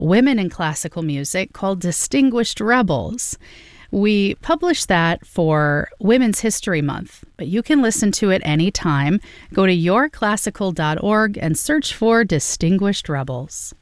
women in classical music called Distinguished Rebels. We publish that for Women's History Month, but you can listen to it anytime. Go to yourclassical.org and search for Distinguished Rebels.